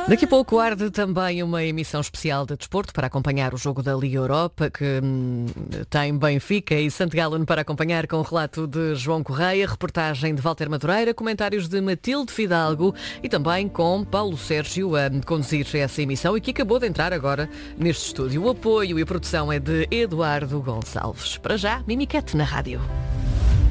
Daqui a pouco arde também uma emissão especial de desporto para acompanhar o jogo da Liga Europa, que tem Benfica e St. Gallen para acompanhar, com o relato de João Correia, reportagem de Walter Madureira, comentários de Matilde Fidalgo e também com Paulo Sérgio a conduzir essa emissão e que acabou de entrar agora neste estúdio. O apoio e a produção é de Eduardo Gonçalves. Para já, Mimiquete na rádio.